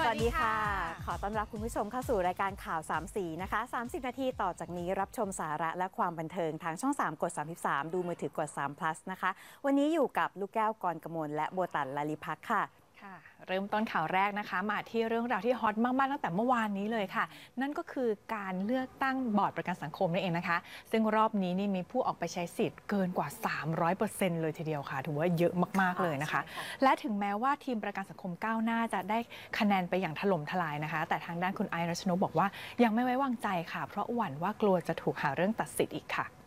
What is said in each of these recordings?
วัสดีค่ะขอต้อนรับคุณผู้ชมเข้าสู่รายการข่าว3สีนะคะ30 นาทีต่อจากนี้รับชมสาระและความบันเทิงทางช่อง3กด33ดูมือถือกด3 plus นะคะวันนี้อยู่กับลูกแก้วกรกมลและโบตันลลิพักค่ะเริ่มต้นข่าวแรกนะคะมาที่เรื่องราวที่ฮอตมากๆตั้งแต่เมื่อวานนี้เลยค่ะนั่นก็คือการเลือกตั้งบอร์ดประกันสังคมนั่นเองนะคะซึ่งรอบนี้นี่มีผู้ออกไปใช้สิทธิ์เกินกว่า 300% เลยทีเดียวค่ะถือว่าเยอะมากๆเลยนะคะและถึงแม้ว่าทีมประกันสังคมก้าวหน้าจะได้คะแนนไปอย่างถล่มทลายนะคะแต่ทางด้านคุณไอซ์รัชนกบอกว่ายังไม่ไว้วางใจค่ะเพราะหวั่นว่ากลัวจะถูกหาเรื่องตัดสิทธิ์อีกค่ะ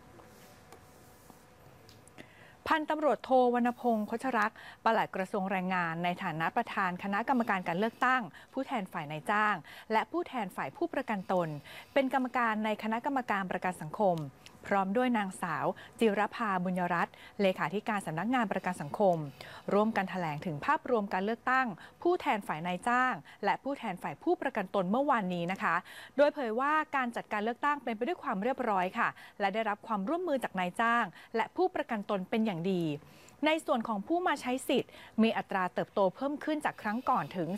พันตำรวจโทวรรณพงศ์ คชรักษ์ปลัดกระทรวงแรงงานในฐานะประธานคณะกรรมการการเลือกตั้งผู้แทนฝ่ายนายจ้างและผู้แทนฝ่ายผู้ประกันตนเป็นกรรมการในคณะกรรมการประกันสังคมพร้อมด้วยนางสาวจิรภาบุญยรัตน์เลขาธิการสำนักงานประกันสังคมร่วมกันแถลงถึงภาพรวมการเลือกตั้งผู้แทนฝ่ายนายจ้างและผู้แทนฝ่ายผู้ประกันตนเมื่อวานนี้นะคะโดยเผยว่าการจัดการเลือกตั้งเป็นไปด้วยความเรียบร้อยค่ะและได้รับความร่วมมือจากนายจ้างและผู้ประกันตนเป็นอย่างดีในส่วนของผู้มาใช้สิทธิ์มีอัตราเติบโตเพิ่มขึ้นจากครั้งก่อนถึง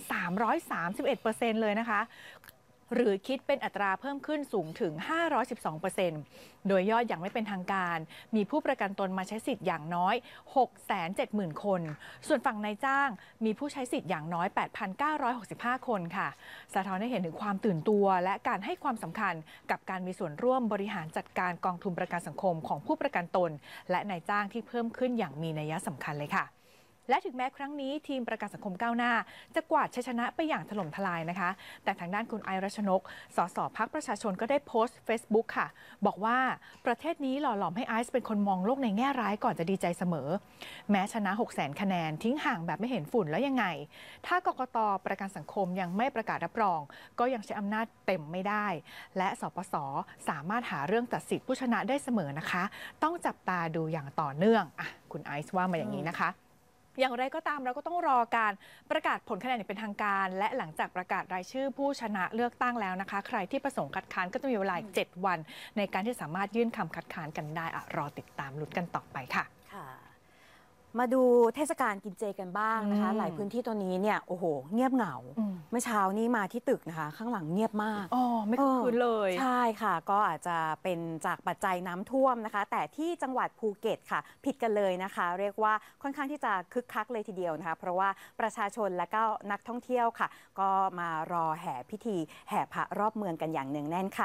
331% เลยนะคะหรือคิดเป็นอัตราเพิ่มขึ้นสูงถึง 512%โดยยอดอย่างไม่เป็นทางการมีผู้ประกันตนมาใช้สิทธิ์อย่างน้อย 670,000 คนส่วนฝั่งนายจ้างมีผู้ใช้สิทธิ์อย่างน้อย 8,965 คนค่ะสะท้อนให้เห็นถึงความตื่นตัวและการให้ความสำคัญกับการมีส่วนร่วมบริหารจัดการกองทุนประกันสังคมของผู้ประกันตนและนายจ้างที่เพิ่มขึ้นอย่างมีนัยสำคัญเลยค่ะและถึงแม้ครั้งนี้ทีมประกันสังคมก้าวหน้าจะกวาดชัยชนะไปอย่างถล่มทลายนะคะแต่ทางด้านคุณไอซ์รัชนกสสพรรคประชาชนก็ได้โพสต์ Facebook ค่ะบอกว่าประเทศนี้หล่อหลอมให้ไอซ์เป็นคนมองโลกในแง่ร้ายก่อนจะดีใจเสมอแม้ชนะ 600,000 คะแนนทิ้งห่างแบบไม่เห็นฝุ่นแล้วยังไงถ้ากกต.ประกันสังคมยังไม่ประกาศรับรองก็ยังใช้อำนาจเต็มไม่ได้และสปส.สามารถหาเรื่องตัดสิทธิผู้ชนะได้เสมอนะคะต้องจับตาดูอย่างต่อเนื่องคุณไอซ์ว่ามาอย่างนี้นะคะอย่างไรก็ตามเราก็ต้องรอการประกาศผลคะแนนอย่างเป็นทางการและหลังจากประกาศรายชื่อผู้ชนะเลือกตั้งแล้วนะคะใครที่ประสงค์คัดค้านก็จะมีเวลา7 วันในการที่สามารถยื่นคำคัดค้านกันได้รอติดตามลุ้นกันต่อไปค่ะมาดูเทศกาลกินเจกันบ้างนะคะหลายพื้นที่ตอนนี้เนี่ยโอ้โหเงียบเหงาเมื่อเช้านี้มาที่ตึกนะคะข้างหลังเงียบมากไม่คึกคืนเลยใช่ค่ะก็อาจจะเป็นจากปัจจัยน้ำท่วมนะคะแต่ที่จังหวัดภูเก็ตค่ะผิดกันเลยนะคะเรียกว่าค่อนข้างที่จะคึกคักเลยทีเดียวนะคะเพราะว่าประชาชนและก็นักท่องเที่ยวค่ะก็มารอแห่พิธีแห่พระรอบเมืองกันอย่างเนืองแน่นค่ะ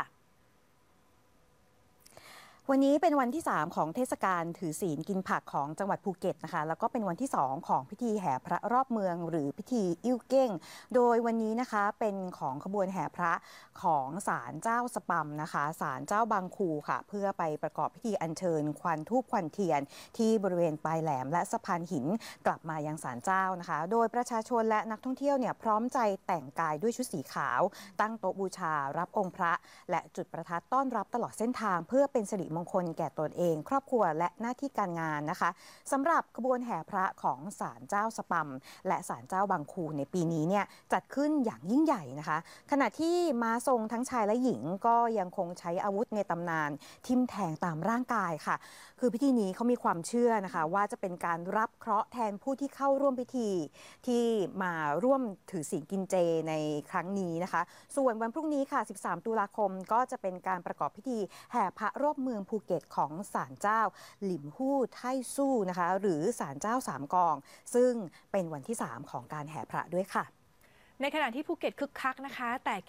วันนี้เป็นวันที่3ของเทศกาลถือศีลกินผักของจังหวัดภูเก็ตนะคะแล้วก็เป็นวันที่2ของพิธีแห่พระรอบเมืองหรือพิธีอิ่วเก้งโดยวันนี้นะคะเป็นของขบวนแห่พระของศาลเจ้าสปัมนะคะศาลเจ้าบางคูค่ะเพื่อไปประกอบพิธีอัญเชิญควันธูปควันเทียนที่บริเวณปลายแหลมและสะพานหินกลับมายังศาลเจ้านะคะโดยประชาชนและนักท่องเที่ยวเนี่ยพร้อมใจแต่งกายด้วยชุดสีขาวตั้งโต๊ะบูชารับองค์พระและจุดประทัดต้อนรับตลอดเส้นทางเพื่อเป็นสิริมงคลแก่ตนเองครอบครัวและหน้าที่การงานนะคะสำหรับขบวนแห่พระของศาลเจ้าสปัมและศาลเจ้าบางคูในปีนี้เนี่ยจัดขึ้นอย่างยิ่งใหญ่นะคะขณะที่ม้าทรงทั้งชายและหญิงก็ยังคงใช้อาวุธในตำนานทิ่มแทงตามร่างกายค่ะคือพิธีนี้เขามีความเชื่อนะคะว่าจะเป็นการรับเคราะห์แทนผู้ที่เข้าร่วมพิธีที่มาร่วมถือศีลกินเจในครั้งนี้นะคะส่วนวันพรุ่งนี้ค่ะ13 ตุลาคมก็จะเป็นการประกอบพิธีแห่พระรอบเมืองภูเก็ตของศาลเจ้าหลิมฮู้ไทสู้นะคะหรือศาลเจ้าสามกองซึ่งเป็นวันที่3ของการแห่พระด้วยค่ะในขณะที่ภูเก็ตคึกคักนะคะแต่